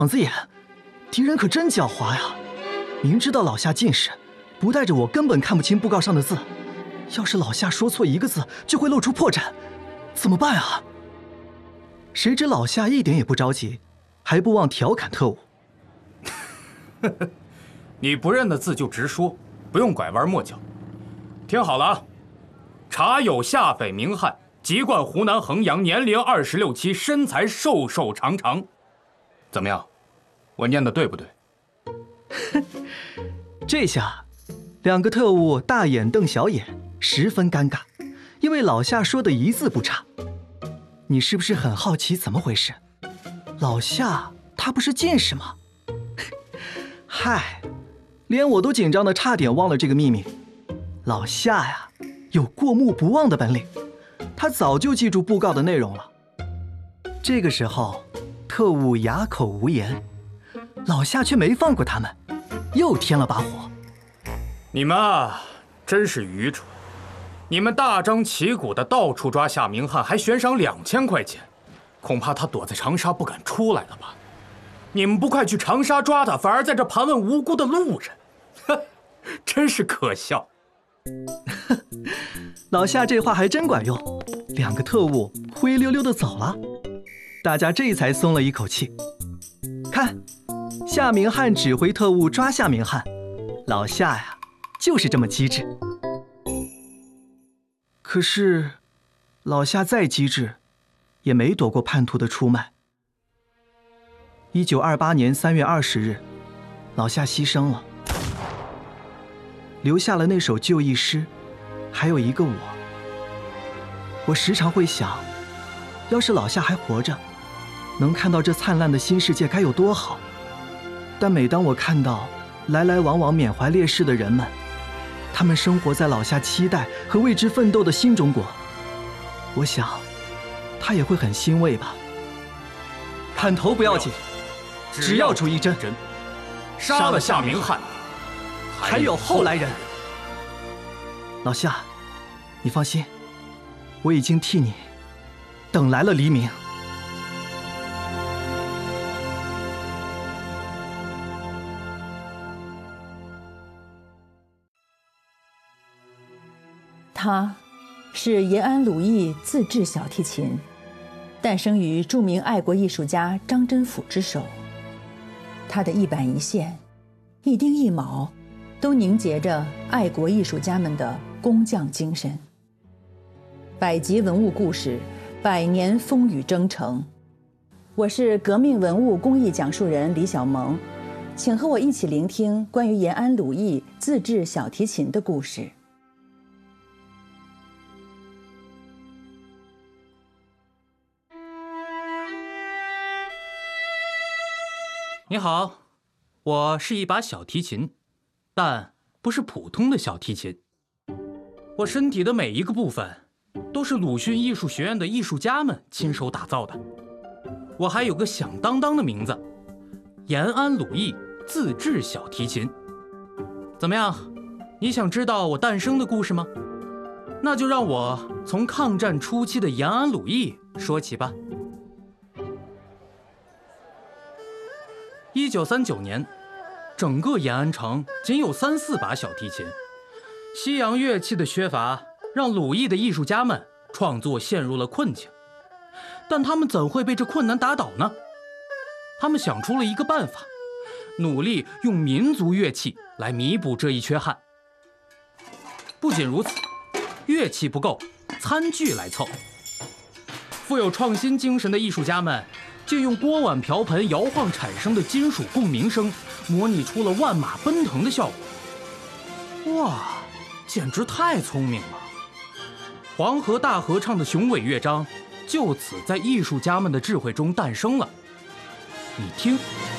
王子眼，敌人可真狡猾呀！明知道老夏近视，不带着我根本看不清布告上的字。要是老夏说错一个字，就会露出破绽，怎么办啊？谁知老夏一点也不着急，还不忘调侃特务：“ 你不认的字就直说，不用拐弯抹角。听好了啊，查有下匪名汉，籍贯湖南衡阳，年龄26、7，身材瘦瘦长长。怎么样？我念的对不对？” 这下，两个特务大眼瞪小眼，十分尴尬，因为老夏说的一字不差。你是不是很好奇怎么回事？老夏他不是近视吗？嗨，连我都紧张的差点忘了这个秘密。老夏呀，有过目不忘的本领，他早就记住布告的内容了。这个时候，特务哑口无言，老夏却没放过他们，又添了把火。 你们啊，真是愚蠢！你们大张旗鼓的到处抓夏明翰，还悬赏2000块钱，恐怕他躲在长沙不敢出来了吧？你们不快去长沙抓他，反而在这盘问无辜的路人，哼，真是可笑。 老夏这话还真管用，两个特务灰溜溜的走了，大家这才松了一口气。看，夏明翰指挥特务抓夏明翰，老夏呀，就是这么机智。可是，老夏再机智，也没躲过叛徒的出卖。1928年3月20日，老夏牺牲了，留下了那首就义诗，还有一个我。我时常会想，要是老夏还活着，能看到这灿烂的新世界该有多好。但每当我看到来来往往缅怀烈士的人们，他们生活在老夏期待和为之奋斗的新中国，我想他也会很欣慰吧。砍头不要紧，只要出一针， 杀了夏明翰， 还有后来人。老夏，你放心，我已经替你等来了黎明。 他是延安鲁艺自制小提琴，诞生于著名爱国艺术家张真甫之手。他的一板一线、一丁一卯，都凝结着爱国艺术家们的工匠精神。百集文物故事，百年风雨征程。我是革命文物工艺讲述人李小萌，请和我一起聆听关于延安鲁艺自制小提琴的故事。 你好，我是一把小提琴，但不是普通的小提琴。我身体的每一个部分都是鲁迅艺术学院的艺术家们亲手打造的。我还有个响当当的名字，延安鲁艺自制小提琴。怎么样，你想知道我诞生的故事吗？那就让我从抗战初期的延安鲁艺说起吧。1939年，整个延安城仅有3、4把小提琴。西洋乐器的缺乏让鲁艺的艺术家们创作陷入了困境，但他们怎会被这困难打倒呢？他们想出了一个办法，努力用民族乐器来弥补这一缺憾。不仅如此，乐器不够，餐具来凑。富有创新精神的艺术家们就用锅碗瓢盆摇晃产生的金属共鸣声，模拟出了万马奔腾的效果。哇，简直太聪明了！黄河大合唱的雄伟乐章，就此在艺术家们的智慧中诞生了。你听，